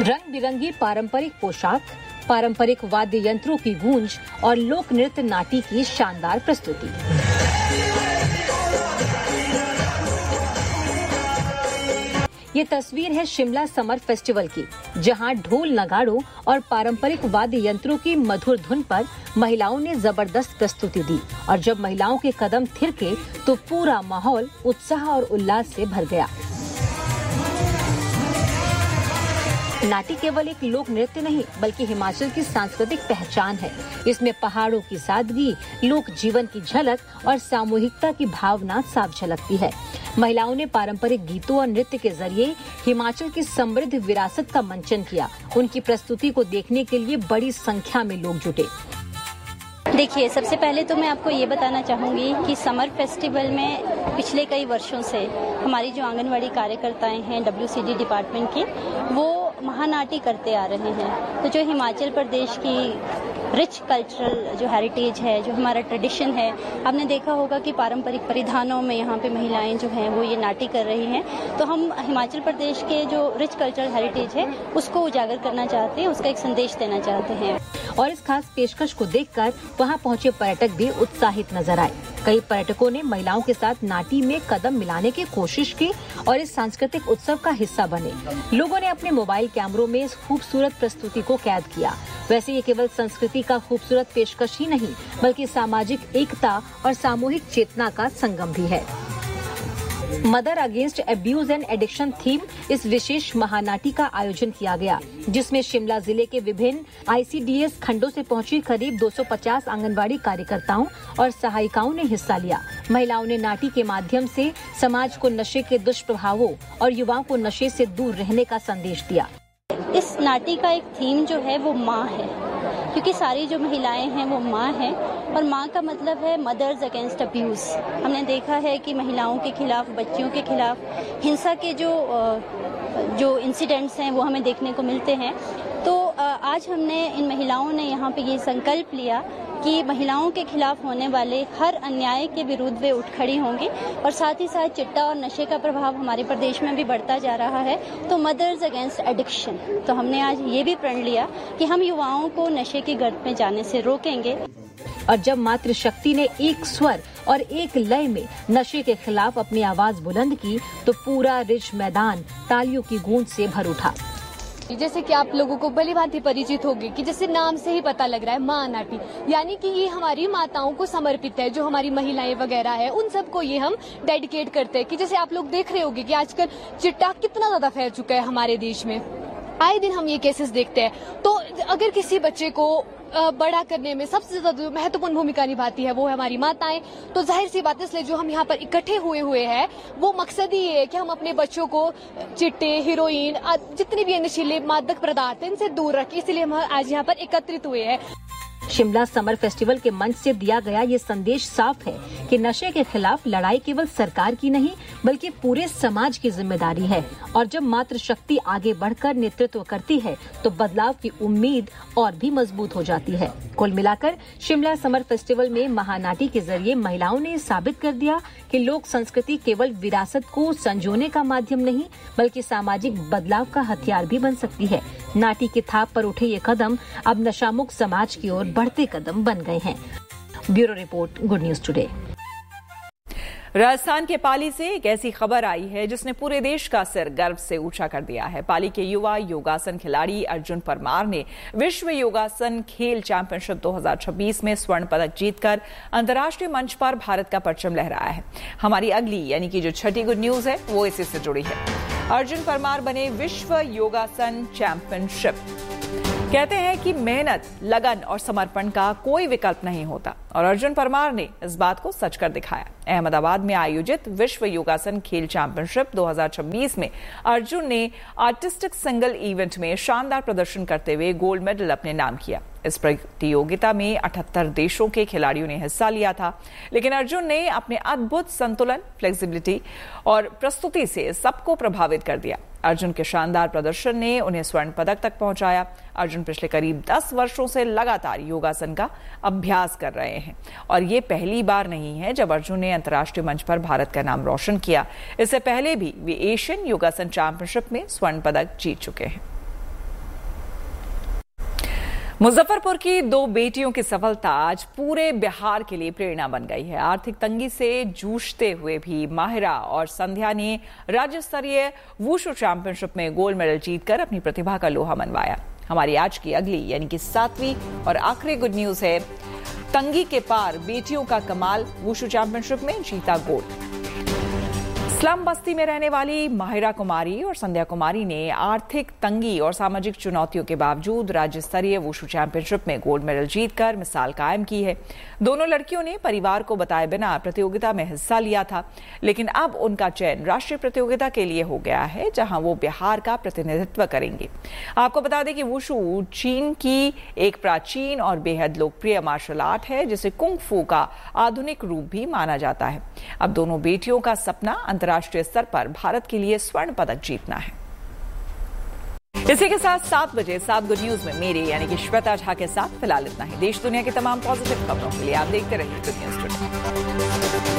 रंग बिरंगी पारंपरिक पोशाक, पारंपरिक वाद्य यंत्रों की गूंज और लोक नृत्य नाटी की शानदार प्रस्तुति। ये तस्वीर है शिमला समर फेस्टिवल की, जहां ढोल नगाड़ों और पारंपरिक वाद्य यंत्रों की मधुर धुन पर महिलाओं ने जबरदस्त प्रस्तुति दी और जब महिलाओं के कदम थिरके तो पूरा माहौल उत्साह और उल्लास से भर गया। नाटी केवल एक लोक नृत्य नहीं बल्कि हिमाचल की सांस्कृतिक पहचान है। इसमें पहाड़ों की सादगी, लोक जीवन की झलक और सामूहिकता की भावना साफ झलकती है। महिलाओं ने पारंपरिक गीतों और नृत्य के जरिए हिमाचल की समृद्ध विरासत का मंचन किया। उनकी प्रस्तुति को देखने के लिए बड़ी संख्या में लोग जुटे। देखिए, सबसे पहले तो मैं आपको ये बताना चाहूँगी कि समर फेस्टिवल में पिछले कई वर्षों से हमारी जो आंगनवाड़ी कार्यकर्ताएं हैं WCD डिपार्टमेंट की, वो महानाटी करते आ रहे हैं। तो जो हिमाचल प्रदेश की रिच कल्चरल जो हेरिटेज है, जो हमारा ट्रेडिशन है, आपने देखा होगा कि पारंपरिक परिधानों में यहाँ पे महिलाएं जो हैं वो ये नाटी कर रही हैं। तो हम हिमाचल प्रदेश के जो रिच कल्चरल हेरिटेज है उसको उजागर करना चाहते हैं, उसका एक संदेश देना चाहते हैं। और इस खास पेशकश को देखकर वहां पहुंचे पर्यटक भी उत्साहित नजर आए। कई पर्यटकों ने महिलाओं के साथ नाटी में कदम मिलाने की कोशिश की और इस सांस्कृतिक उत्सव का हिस्सा बने। लोगों ने अपने मोबाइल कैमरों में इस खूबसूरत प्रस्तुति को कैद किया। वैसे ये केवल संस्कृति का खूबसूरत पेशकश ही नहीं बल्कि सामाजिक एकता और सामूहिक चेतना का संगम भी है। Mother against abuse and addiction theme इस विशेष महानाटी का आयोजन किया गया, जिसमें शिमला जिले के विभिन्न ICDS खंडों से पहुंची करीब 250 आंगनबाड़ी कार्यकर्ताओं और सहायिकाओं ने हिस्सा लिया। महिलाओं ने नाटी के माध्यम से समाज को नशे के दुष्प्रभावों और युवाओं को नशे से दूर रहने का संदेश दिया। इस नाटी का एक थीम जो है वो माँ है, क्योंकि सारी जो महिलाएं हैं वो माँ हैं और माँ का मतलब है मदर्स अगेंस्ट अब्यूज। हमने देखा है कि महिलाओं के खिलाफ, बच्चियों के खिलाफ हिंसा के जो इंसिडेंट्स हैं वो हमें देखने को मिलते हैं। तो आज हमने इन महिलाओं ने यहाँ पे ये संकल्प लिया कि महिलाओं के खिलाफ होने वाले हर अन्याय के विरुद्ध वे उठ खड़ी होंगी और साथ ही साथ चिट्टा और नशे का प्रभाव हमारे प्रदेश में भी बढ़ता जा रहा है। तो मदर्स अगेंस्ट एडिक्शन, तो हमने आज ये भी प्रण लिया कि हम युवाओं को नशे की गर्त में जाने से रोकेंगे। और जब मातृशक्ति ने एक स्वर और एक लय में नशे के खिलाफ अपनी आवाज बुलंद की तो पूरा रिज मैदान तालियों की गूंज से भर उठा। जैसे कि आप लोगों को भली भांति परिचित होगी कि जैसे नाम से ही पता लग रहा है माँ नाटी, यानी कि ये हमारी माताओं को समर्पित है। जो हमारी महिलाएं वगैरह है उन सबको ये हम डेडिकेट करते हैं। कि जैसे आप लोग देख रहे होंगे कि आजकल चिट्टा कितना ज्यादा फैल चुका है हमारे देश में, आए दिन हम ये केसेस देखते हैं। तो अगर किसी बच्चे को बड़ा करने में सबसे ज्यादा महत्वपूर्ण भूमिका निभाती है वो है हमारी माताएं। तो जाहिर सी बात है, इसलिए जो हम यहाँ पर इकट्ठे हुए हैं वो मकसद ही ये है कि हम अपने बच्चों को चिट्टे, हीरोइन, जितने भी नशीले मादक पदार्थ हैं इनसे दूर रखें। इसलिए हम आज यहाँ पर एकत्रित हुए हैं। शिमला समर फेस्टिवल के मंच से दिया गया ये संदेश साफ है कि नशे के खिलाफ लड़ाई केवल सरकार की नहीं बल्कि पूरे समाज की जिम्मेदारी है। और जब मातृशक्ति आगे बढ़कर नेतृत्व करती है तो बदलाव की उम्मीद और भी मजबूत हो जाती है। कुल मिलाकर शिमला समर फेस्टिवल में महानाटी के जरिए महिलाओं ने साबित कर दिया कि लोक संस्कृति केवल विरासत को संजोने का माध्यम नहीं बल्कि सामाजिक बदलाव का हथियार भी बन सकती है। नाटी की थाप पर उठे ये कदम अब नशामुक्त समाज की ओर बढ़ते कदम बन गए हैं। Bureau report, good news today. Rajasthan के पाली से एक ऐसी खबर आई है जिसने पूरे देश का सिर गर्व से ऊंचा कर दिया है। पाली के युवा योगासन खिलाड़ी अर्जुन परमार ने विश्व योगासन खेल चैंपियनशिप 2026 में स्वर्ण पदक जीतकर अंतर्राष्ट्रीय मंच पर भारत का परचम लहराया है। हमारी अगली यानी कि जो छठी गुड न्यूज है वो इसी से जुड़ी है। अर्जुन परमार बने विश्व योगासन चैंपियनशिप। कहते हैं कि मेहनत, लगन और समर्पण का कोई विकल्प नहीं होता और अर्जुन परमार ने इस बात को सच कर दिखाया। अहमदाबाद में आयोजित विश्व योगासन खेल चैंपियनशिप 2026 में अर्जुन ने आर्टिस्टिक सिंगल इवेंट में शानदार प्रदर्शन करते हुए गोल्ड मेडल अपने नाम किया। इस प्रतियोगिता में 78 देशों के खिलाड़ियों ने हिस्सा लिया था, लेकिन अर्जुन ने अपने अद्भुत संतुलन, फ्लेक्सिबिलिटी और प्रस्तुति से सबको प्रभावित कर दिया। अर्जुन के शानदार प्रदर्शन ने उन्हें स्वर्ण पदक तक पहुंचाया। अर्जुन पिछले करीब 10 वर्षों से लगातार योगासन का अभ्यास कर रहे हैं और ये पहली बार नहीं है जब अर्जुन ने अंतर्राष्ट्रीय मंच पर भारत का नाम रोशन किया। इससे पहले भी वे एशियन योगासन चैंपियनशिप में स्वर्ण पदक जीत चुके हैं। मुजफ्फरपुर की 2 बेटियों की सफलता आज पूरे बिहार के लिए प्रेरणा बन गई है। आर्थिक तंगी से जूझते हुए भी माहिरा और संध्या ने राज्य स्तरीय वुशु चैंपियनशिप में गोल्ड मेडल जीतकर अपनी प्रतिभा का लोहा मनवाया। हमारी आज की अगली यानी कि 7वीं और आखिरी गुड न्यूज है, तंगी के पार बेटियों का कमाल, वुशु चैंपियनशिप में जीता गोल्ड। स्लम बस्ती में रहने वाली माहिरा कुमारी और संध्या कुमारी ने आर्थिक तंगी और सामाजिक चुनौतियों के बावजूद राज्य स्तरीय वुशु चैंपियनशिप में गोल्ड मेडल जीतकर मिसाल कायम की है। दोनों लड़कियों ने परिवार को बताए बिना प्रतियोगिता में हिस्सा लिया था, लेकिन अब उनका चयन राष्ट्रीय प्रतियोगिता के लिए हो गया है, जहां वो बिहार का प्रतिनिधित्व करेंगे। आपको बता दें कि वुशु चीन की एक प्राचीन और बेहद लोकप्रिय मार्शल आर्ट है, जिसे कुंग फू का आधुनिक रूप भी माना जाता है। अब दोनों बेटियों का सपना अंतर्राष्ट्रीय स्तर पर भारत के लिए स्वर्ण पदक जीतना है। इसी के साथ 7 बजे 7 गुड न्यूज में मेरे यानी कि श्वेता झा के साथ फिलहाल इतना ही। देश दुनिया की तमाम पॉजिटिव खबरों के लिए आप देखते रहिए good news today.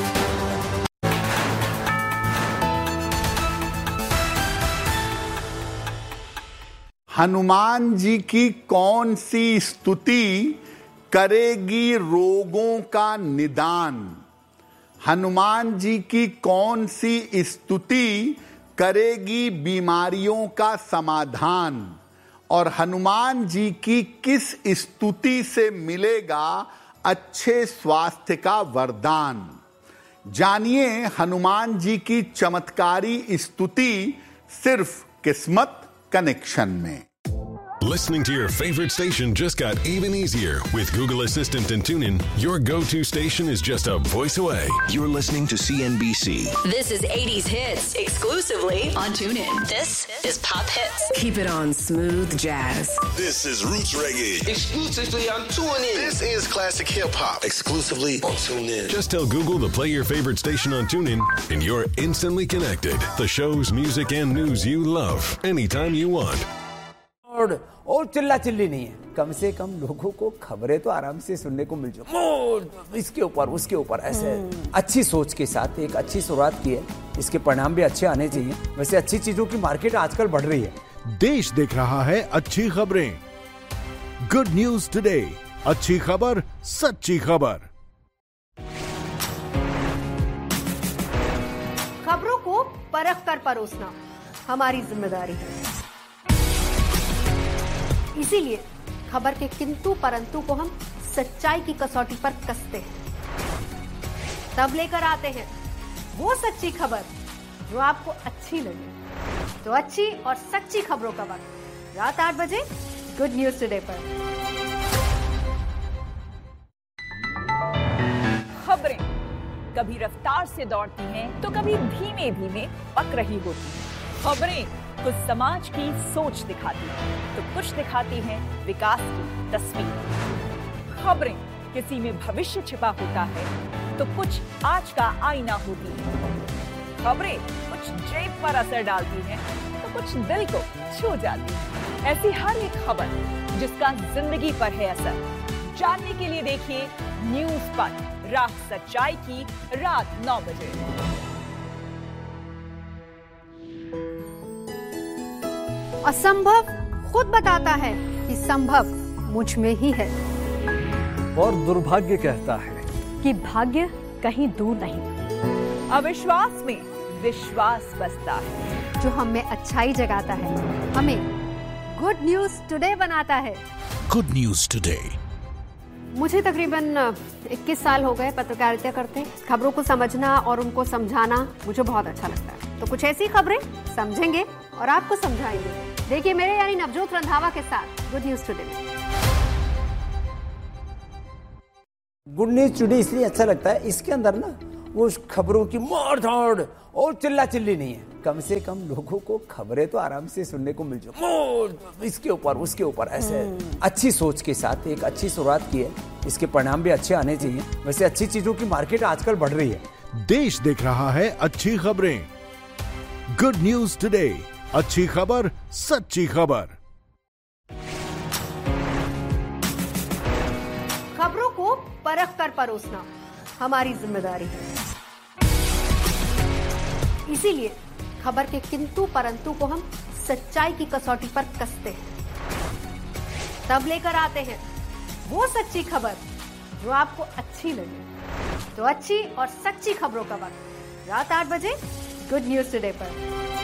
Hanuman ji की कौन सी स्तुति करेगी रोगों का निदान? हनुमान जी की कौन सी स्तुति करेगी बीमारियों का समाधान? और हनुमान जी की किस स्तुति से मिलेगा अच्छे स्वास्थ्य का वरदान? जानिए हनुमान जी की चमत्कारी स्तुति सिर्फ किस्मत कनेक्शन में। Listening to your favorite station just got even easier. With Google Assistant and TuneIn, your go-to station is just a voice away. You're listening to CNBC. This is 80s Hits, exclusively on TuneIn. This is Pop Hits. Keep it on smooth jazz. This is Roots Reggae. Exclusively on TuneIn. This is classic hip-hop. Exclusively on TuneIn. Just tell Google to play your favorite station on TuneIn and you're instantly connected. The shows, music, and news you love anytime you want. और चिल्ला chilli नहीं है, कम से कम लोगों को खबरें तो आराम से सुनने को मिल जाए। इसके ऊपर उसके ऊपर ऐसे अच्छी सोच के साथ एक अच्छी शुरुआत की है, इसके परिणाम भी अच्छे आने चाहिए। वैसे अच्छी चीजों की मार्केट आजकल बढ़ रही है। देश देख रहा है अच्छी खबरें। गुड न्यूज टुडे, अच्छी खबर सच्ची खबर। खबरों को परख कर परोसना हमारी जिम्मेदारी है, इसीलिए खबर के किंतु परंतु को हम सच्चाई की कसौटी पर कसते हैं, तब लेकर आते हैं वो सच्ची खबर जो आपको अच्छी लगे। तो अच्छी और सच्ची खबरों का वक्त रात 8 बजे गुड न्यूज टुडे पर। खबरें कभी रफ्तार से दौड़ती हैं तो कभी धीमे धीमे पक रही होती हैं। खबरें कुछ समाज की सोच दिखाती हैं तो कुछ दिखाती हैं विकास की तस्वीर। खबरें किसी में भविष्य छिपा होता है तो कुछ आज का आईना होती है। खबरें कुछ जेब पर असर डालती हैं तो कुछ दिल को छू जाती है। ऐसी हर एक खबर जिसका जिंदगी पर है असर, जानने के लिए देखिए न्यूज पर राह सच्चाई की रात 9 बजे। असंभव खुद बताता है कि संभव मुझ में ही है, और दुर्भाग्य कहता है कि भाग्य कहीं दूर नहीं। अविश्वास में विश्वास बसता है, जो हम में अच्छाई जगाता है, हमें गुड न्यूज टुडे बनाता है। Good news today. मुझे तकरीबन 21 साल हो गए पत्रकारिता करते। खबरों को समझना और उनको समझाना मुझे बहुत अच्छा लगता है। तो कुछ ऐसी खबरें समझेंगे और आपको समझाएंगे। देखिए मेरे यानी नवजोत रंधावा के साथ गुड न्यूज टुडे में। गुड न्यूज टुडे इसलिए अच्छा लगता है, इसके अंदर ना वो खबरों की मार धाड़ और चिल्ला चिल्ली नहीं है, कम से कम लोगों को खबरें तो आराम से सुनने को मिल जाए। इसके ऊपर उसके ऊपर ऐसे अच्छी सोच के साथ एक अच्छी शुरुआत की है, इसके परिणाम भी अच्छे आने चाहिए। वैसे अच्छी चीजों की मार्केट आजकल बढ़ रही है। देश देख रहा है अच्छी खबरें। गुड न्यूज टुडे, अच्छी खबर सच्ची खबर। खबरों को परख कर परोसना हमारी जिम्मेदारी है, इसीलिए खबर के किंतु परंतु को हम सच्चाई की कसौटी पर कसते हैं, तब लेकर आते हैं वो सच्ची खबर जो आपको अच्छी लगे। तो अच्छी और सच्ची खबरों का वक्त रात 8 बजे गुड न्यूज टुडे पर।